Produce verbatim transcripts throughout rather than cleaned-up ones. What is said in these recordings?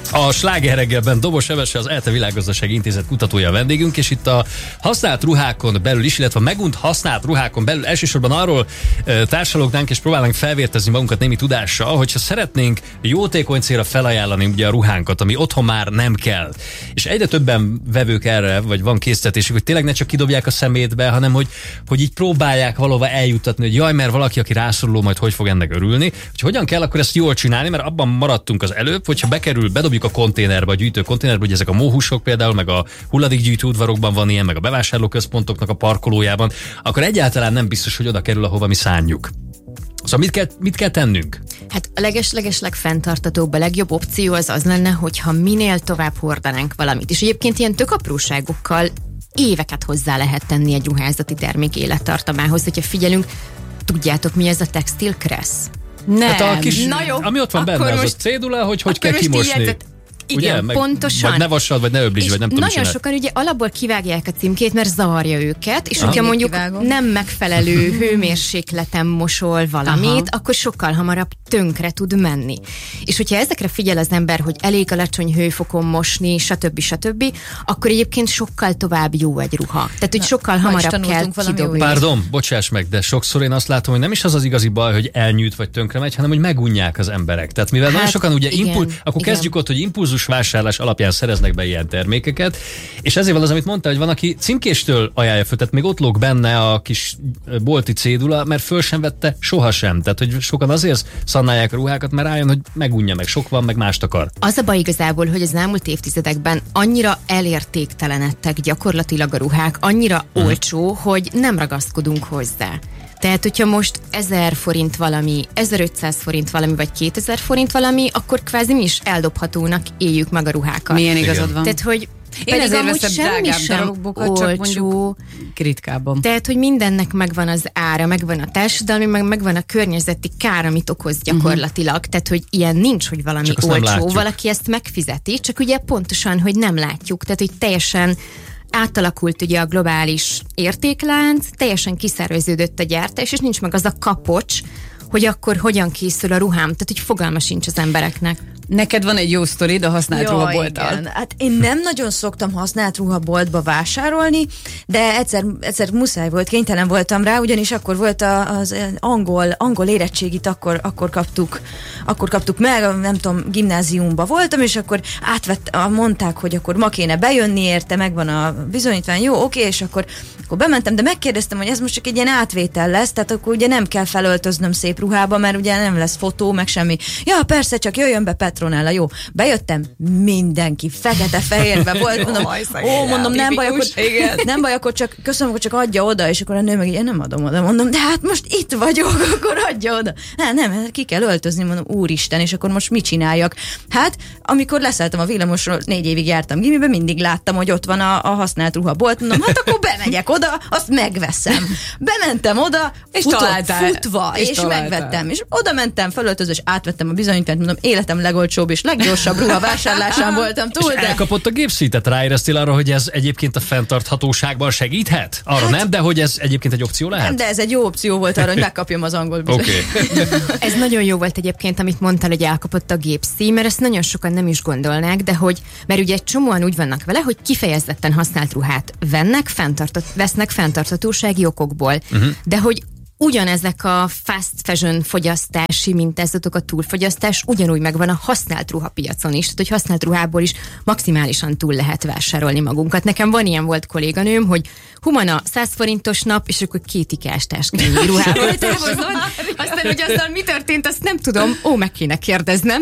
A Sláger reggelben Dobos Emese, az ELTE Világgazdasági Intézet kutatója a vendégünk, és itt a használt ruhákon belül is, illetve a megunt használt ruhákon belül elsősorban arról e, társalognánk és próbálnánk felvértezni magunkat némi tudással, hogyha szeretnénk jótékony célra felajánlani ugye a ruhánkat, ami otthon már nem kell. És egyre többen vevők erre, vagy van késztetésük, hogy tényleg ne csak kidobják a szemétbe, hanem hogy, hogy így próbálják valahova eljuttatni, hogy jaj, mert valaki, aki rászoruló, majd hogy fog ennek örülni. Hogy hogyan kell akkor ezt jól csinálni, mert abban maradtunk az előbb, hogyha bekerül, bedobjuk a konténerbe, a gyűjtő konténerbe, hogy ezek a móhusok például, meg a hulladékgyűjtő udvarokban van ilyen, meg a bevásárlóközpontoknak a parkolójában, akkor egyáltalán nem biztos, hogy oda kerül, ahova mi szánjuk. Szóval mit kell, mit kell tennünk? Hát a leges-leges legfenntartatóbb, a legjobb opció az az lenne, hogyha minél tovább hordanánk valamit. És egyébként ilyen tök apróságokkal éveket hozzá lehet tenni egy ruházati termék élettartamához, hogyha figyelünk, tudjátok mi ez a textil kressz? Nem. Hát a kis, na jó, ami ott van benne, az a cédula, hogy hogy kell kimosni. Ilyet, igen, ugye? pontosan. Vagy ne vassad, vagy ne öblíts, vagy nem tudom. Nagyon sokan ugye alapból kivágják a címkét, mert zavarja őket, és aha, hogyha mondjuk kivágom. nem megfelelő hőmérsékleten mosol valamit, aha, akkor sokkal hamarabb tönkre tud menni. És hogyha ezekre figyel az ember, hogy elég alacsony hőfokon mosni, stb. stb., akkor egyébként sokkal tovább jó egy ruha. Tehát, hogy na, sokkal hamarabb kell kidobni. Pardon, bocsáss meg, de sokszor én azt látom, hogy nem is az az igazi baj, hogy elnyűjt vagy tönkre megy, hanem hogy megunják az emberek. Tehát mivel hát, nagyon sokan ugye igen, impul- akkor igen. kezdjük ott, hogy impulzus vásárlás alapján szereznek be ilyen termékeket, és ezért van az, amit mondta, hogy van, aki címkéstől ajánlja föl, tehát még ott lóg benne a kis bolti cédula, mert föl sem vette sohasem. Tehát, hogy sokan azért szannálják a ruhákat, mert rájön, hogy megunja, meg sok van, meg mást akar. Az a baj igazából, hogy az elmúlt évtizedekben annyira elértéktelenedtek gyakorlatilag a ruhák, annyira hmm. olcsó, hogy nem ragaszkodunk hozzá. Tehát, hogyha most ezer forint valami, ezerötszáz forint valami, vagy kétezer forint valami, akkor kvázi mi is eldobhatónak éljük meg a ruhákat. Milyen igazad van? Tehát, hogy én ezért veszem drágább darabbokat, csak mondjuk ritkában. Tehát, hogy mindennek megvan az ára, megvan a társadalmi, meg megvan a környezeti kár, amit okoz gyakorlatilag. Uh-huh. Tehát, hogy ilyen nincs, hogy valami olcsó, valaki ezt megfizeti, csak ugye pontosan, hogy nem látjuk. Tehát, hogy teljesen átalakult ugye a globális értéklánc, teljesen kiszerveződött a gyártás, és nincs meg az a kapocs, hogy akkor hogyan készül a ruhám. Tehát, hogy fogalma sincs az embereknek. Neked van egy jó sztorid a használt ruhabolttal. Hát én nem nagyon szoktam használt ruhaboltba vásárolni, de egyszer, egyszer muszáj volt, kénytelen voltam rá, ugyanis akkor volt az angol, angol érettségit, akkor, akkor kaptuk, akkor kaptuk meg, nem tudom, gimnáziumba voltam, és akkor átvett, mondták, hogy akkor ma kéne bejönni érte, megvan a bizonyítvány, jó, oké, és akkor, akkor bementem, de megkérdeztem, hogy ez most csak egy ilyen átvétel lesz, tehát akkor ugye nem kell felöltöznöm szép ruhába, mert ugye nem lesz fotó, meg semmi. Ja, persze, csak jöjjön be Petronella, jó. Bejöttem, mindenki fekete-fehérbe volt, mondom, ó, mondom, nem baj, akkor, nem baj, akkor csak, köszönöm, akkor csak adja oda, és akkor a nő meg így, én nem adom oda, mondom, de hát most itt vagyok, akkor adja oda. Nem, nem, ki kell öltözni, mondom, úristen, és akkor most mit csináljak? Hát, amikor leszálltam a villamosról, négy évig jártam gimibe, mindig láttam, hogy ott van a, a használt ruhabolt, mondom, hát akkor bemegyek oda, azt megveszem. Bementem oda, és futott, találtál, futva, és, és megvettem. És oda mentem, felöltöző, és átvettem a bizonyítványt, mondom, életem legolcsóbb és leggyorsabb ruhavásárlásán voltam túl, és de... elkapott a gépszítet, ráéreztél arra, hogy ez egyébként a fenntarthatóságban segíthet? Arra hát, nem, de hogy ez egyébként egy opció lehet? Nem, de ez egy jó opció volt arra, hogy megkapjam az angol bizonyítványt. Okay. Ez nagyon jó volt egyébként, amit mondtál, hogy elkapott a gépszí, mert ezt nagyon sokan nem is gondolnák, de hogy, mert ugye csomóan úgy vannak vele, hogy kifejezetten használt ruhát vennek, fenntartat, vesznek fenntarthatósági okokból, uh-huh. de hogy ugyanezek a fast fashion fogyasztási mintázatok, a túlfogyasztás ugyanúgy megvan a használt ruhapiacon is, tehát hogy használt ruhából is maximálisan túl lehet vásárolni magunkat. Nekem van ilyen volt kolléganőm, hogy humana száz forintos nap, és akkor két ikás táskányi ruhával távozott. Aztán, hogy azzal mi történt, azt nem tudom, ó, meg kéne kérdeznem.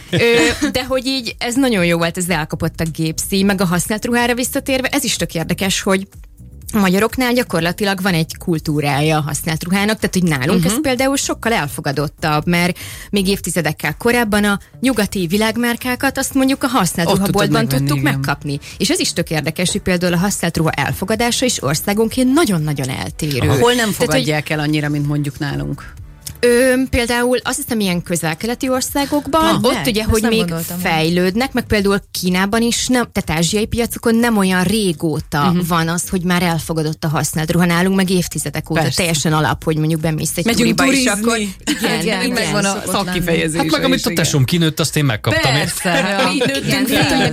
De hogy így ez nagyon jó volt, ez elkapott a gépszí, meg a használt ruhára visszatérve, ez is tök érdekes, hogy a magyaroknál gyakorlatilag van egy kultúrája a használt ruhának, tehát hogy nálunk uh-huh. ez például sokkal elfogadottabb, mert még évtizedekkel korábban a nyugati világmárkákat azt mondjuk a használt ruhaboltban tudtuk igen. megkapni. És ez is tök érdekes, hogy például a használt ruha elfogadása is országonként nagyon-nagyon eltérő. Hol nem fogadják tehát, el annyira, mint mondjuk nálunk? Ö, például azt hiszem ilyen közel-keleti országokban, ah, ott ne, ugye, hogy még fejlődnek, meg például Kínában is, nem, tehát ázsiai piacokon nem olyan régóta uh-huh. van az, hogy már elfogadott a használt ruha, nálunk meg évtizedek óta. Persze. Teljesen alap, hogy mondjuk bemész egy turiba is, akkor igen, igen, igen, megvan a szakkifejezés. Hát meg amit a tesóm kinőtt, azt én megkaptam. Persze, mi nőttünk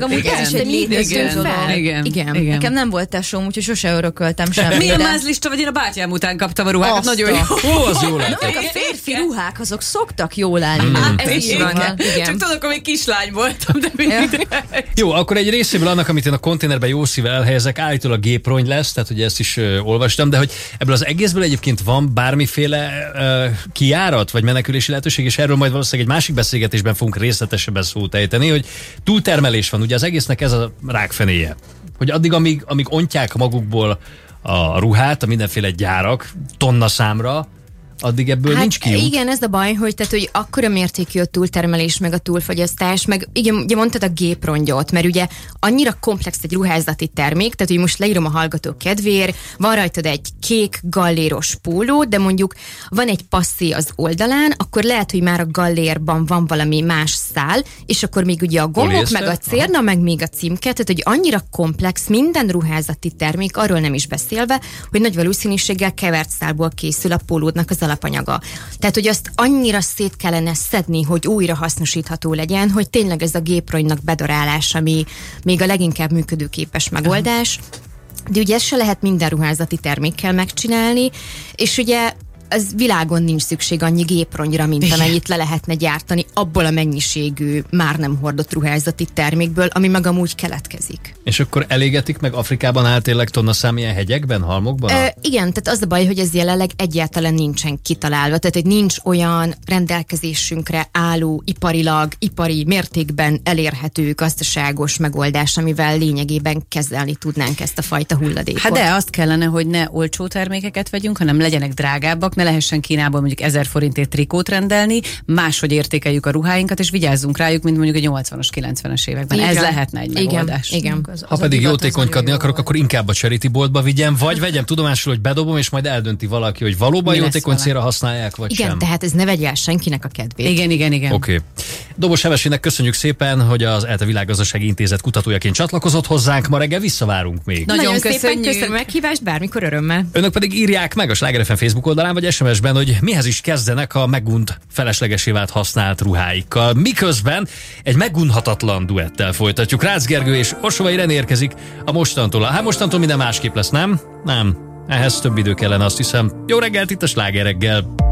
fel. Igen, nekem nem volt tesóm, úgyhogy sose örököltem semmit. Milyen mázlista, vagy én a bátyám után kaptam a ruhákat, nagyon jó. Ó, az jó lehet. A férfi ruhák, azok szoktak jól állni. Ez így van. Csak tudok, hogy kislány voltam, de mindig. Jó, akkor egy részéből annak, amit én a konténerben jó szívvel elhelyezek, állítólag géprony lesz, tehát ugye ezt is uh, olvastam, de hogy ebből az egészből egyébként van bármiféle uh, kijárat, vagy menekülési lehetőség, és erről majd valószínűleg egy másik beszélgetésben fogunk részletesebben szót ejteni, hogy túltermelés van, ugye az egésznek ez a rákfenéje. Hogy addig, amíg, amíg ontják magukból a ruhát, a mindenféle gyárak, tonna számra, addig ebből hát nincs kiút. Igen, ez a baj, hogy, tehát, hogy akkora mértékű a túltermelés, meg a túlfogyasztás, meg igen, ugye mondtad a géprongyot, mert ugye annyira komplex egy ruházati termék, tehát hogy most leírom a hallgató kedvéért, van rajtad egy kék galléros póló, de mondjuk van egy passzé az oldalán, akkor lehet, hogy már a gallérban van valami más szál, és akkor még ugye a gombok, Poliester? Meg a cérna, meg még a címke, tehát hogy annyira komplex minden ruházati termék, arról nem is beszélve, hogy nagy valószínűséggel kevert szálból készül a pólódnak az alapanyaga. Tehát, hogy azt annyira szét kellene szedni, hogy újra hasznosítható legyen, hogy tényleg ez a gépronynak bedorálás, ami még a leginkább működőképes megoldás. De ugye ezt se lehet minden ruházati termékkel megcsinálni, és ugye az világon nincs szükség annyi gépronyra, mint amennyit le lehetne gyártani abból a mennyiségű, már nem hordott ruházati termékből, ami meg amúgy keletkezik. És akkor elégetik meg Afrikában általában tonna szám ilyen hegyekben, halmokban? Ö, igen, tehát az a baj, hogy ez jelenleg egyáltalán nincsen kitalálva, tehát hogy nincs olyan rendelkezésünkre álló, iparilag, ipari mértékben elérhető gazdaságos megoldás, amivel lényegében kezelni tudnánk ezt a fajta hulladékot. Hát de azt kellene, hogy ne olcsó termékeket vegyünk, hanem legyenek drágábbak, ne lehessen Kínából mondjuk ezer forintért trikót rendelni, máshogy értékeljük a ruháinkat, és vigyázzunk rájuk, mint mondjuk a nyolcvanas, kilencvenes években. Igen. Ez lehetne egy megoldás. Igen. Igen. Az, az ha pedig jótékonykodni akarok, akkor inkább a charity boltba vigyem, vagy vegyem tudomásul, hogy bedobom, és majd eldönti valaki, hogy valóban mi jótékony célra használják, vagy igen, sem. Igen, tehát ez ne vegye el senkinek a kedvét. Igen, igen, igen. Oké. Okay. Dobos Evesének köszönjük szépen, hogy az é té Világgazdasági Intézet kutatójaként csatlakozott hozzánk. Ma reggel visszavárunk még. Nagyon, Nagyon szépen köszönöm a meghívást, bármikor örömmel. Önök pedig írják meg a Sláger ef em Facebook oldalán, vagy es em es-ben, hogy mihez is kezdenek a megunt feleslegesé vált használt ruháikkal. Miközben egy megunhatatlan duettel folytatjuk. Rácz Gergő és Orsovai René érkezik a mostantól. Hát mostantól minden másképp lesz, nem? Nem. Ehhez több idő kellene, azt hiszem. Jó reggelt itt a Sláger reggel.